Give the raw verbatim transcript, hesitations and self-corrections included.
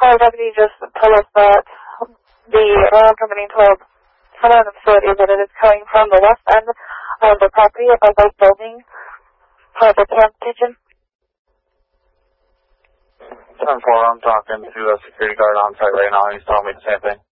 Our deputy just told us that the alarm company told someone in the facility that it is coming from the west end of the property of the white building called the camp kitchen. ten four, I'm talking to a security guard on site right now. He's telling me the same thing.